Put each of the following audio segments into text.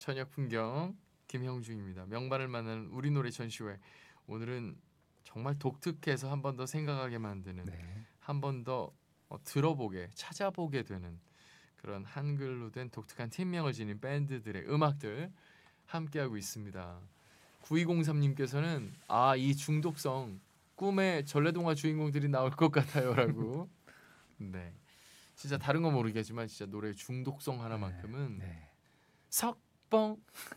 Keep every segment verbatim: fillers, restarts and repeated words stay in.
저녁 풍경 김형중입니다. 명반을 만나는 우리 노래 전시회. 오늘은 정말 독특해서 한 번 더 생각하게 만드는, 네. 한 번 더 어, 들어보게, 찾아보게 되는 그런 한글로 된 독특한 팀명을 지닌 밴드들의 음악들 함께하고 있습니다. 구이공삼님께서는 아, 이 중독성 꿈에 전래동화 주인공들이 나올 것 같아요라고. 네, 진짜 다른 건 모르겠지만 진짜 노래 중독성 하나만큼은 네. 석봉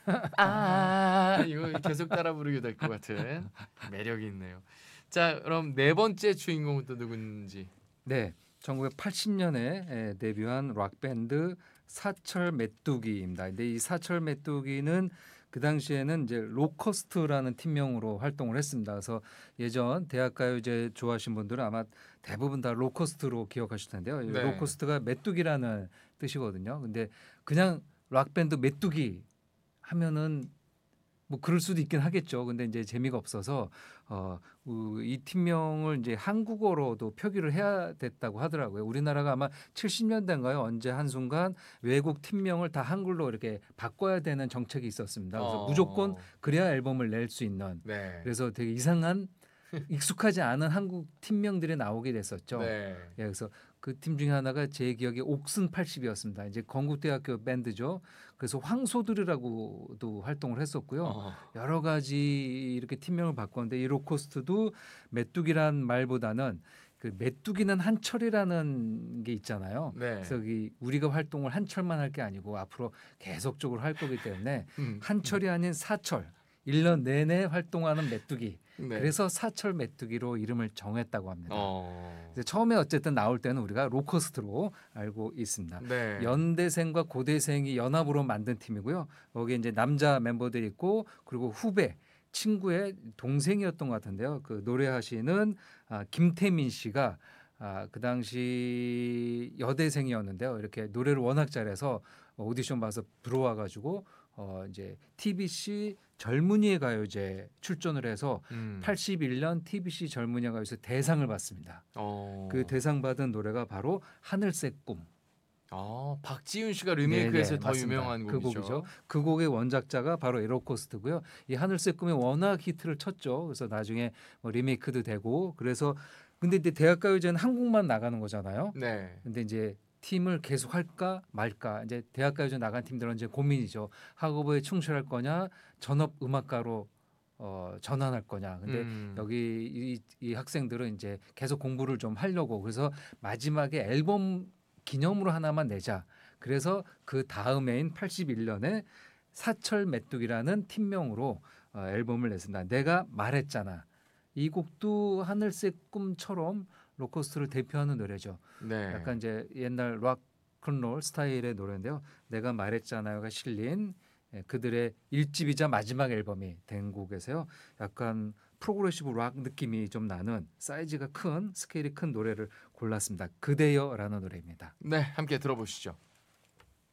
아 이거 계속 따라 부르게 될 것 같은 매력이 있네요. 자, 그럼 네 번째 주인공은 또 누군지. 네. 천구백팔십 년에 데뷔한 락 밴드 사철 메뚜기입니다. 근데 이 사철 메뚜기는 그 당시에는 이제 로커스트라는 팀명으로 활동을 했습니다. 그래서 예전 대학가요제 좋아하신 분들은 아마 대부분 다 로커스트로 기억하실 텐데요. 이 네. 로커스트가 메뚜기라는 뜻이거든요. 근데 그냥 락 밴드 메뚜기 하면은 뭐 그럴 수도 있긴 하겠죠. 근데 이제 재미가 없어서 어, 이 팀명을 이제 한국어로도 표기를 해야 됐다고 하더라고요. 우리나라가 아마 칠십 년대인가요? 언제 한순간 외국 팀명을 다 한글로 이렇게 바꿔야 되는 정책이 있었습니다. 그래서 어. 무조건 그래야 앨범을 낼 수 있는. 네. 그래서 되게 이상한 익숙하지 않은 한국 팀명들이 나오게 됐었죠. 네. 예, 그래서 그 팀 중에 하나가 제 기억에 옥슨 팔십이었습니다. 이제 건국대학교 밴드죠. 그래서 황소들이라고도 활동을 했었고요. 어. 여러 가지 이렇게 팀명을 바꿨는데 이 로코스트도 메뚜기란 말보다는 그 메뚜기는 한철이라는 게 있잖아요. 네. 그래서 이 우리가 활동을 한철만 할 게 아니고 앞으로 계속적으로 할 거기 때문에 음. 한철이 아닌 사철. 일 년 내내 활동하는 메뚜기. 네. 그래서 사철 메뚜기로 이름을 정했다고 합니다. 어. 이제 처음에 어쨌든 나올 때는 우리가 로커스트로 알고 있습니다. 네. 연대생과 고대생이 연합으로 만든 팀이고요. 거기에 이제 남자 멤버들이 있고 그리고 후배 친구의 동생이었던 것 같은데요. 그 노래하시는 아, 김태민 씨가 아, 그 당시 여대생이었는데요. 이렇게 노래를 워낙 잘해서 오디션 봐서 들어와 가지고 어 이제 티비씨 젊은이의 가요제 출전을 해서 음. 팔십일 년 티비씨 젊은이의 가요제 대상을 받습니다. 어. 그 대상 받은 노래가 바로 하늘색 꿈. 아, 박지윤 씨가 리메이크해서 네, 네, 더 맞습니다. 유명한 그 곡이죠. 곡이죠. 그 곡의 원작자가 바로 에로코스트고요. 이 하늘색 꿈이 워낙 히트를 쳤죠. 그래서 나중에 뭐 리메이크도 되고 그래서 근데 이제 대학가요제는 한국만 나가는 거잖아요. 네. 근데 이제 팀을 계속 할까 말까 이제 대학가요제 나간 팀들은 이제 고민이죠. 학업에 충실할 거냐 전업 음악가로 어, 전환할 거냐. 근데 음. 여기 이, 이 학생들은 이제 계속 공부를 좀 하려고 그래서 마지막에 앨범 기념으로 하나만 내자. 그래서 그 다음해인 팔십일 년에 사철 메뚜기라는 팀명으로 어, 앨범을 냈습니다. 내가 말했잖아. 이 곡도 하늘색 꿈처럼 로코스트를 대표하는 노래죠. 네. 약간 이제 옛날 락큰롤 스타일의 노래인데요. 내가 말했잖아요가 실린 예, 그들의 일 집이자 마지막 앨범이 된 곡에서요. 약간 프로그레시브 락 느낌이 좀 나는 사이즈가 큰 스케일이 큰 노래를 골랐습니다. 그대여라는 노래입니다. 네, 함께 들어보시죠.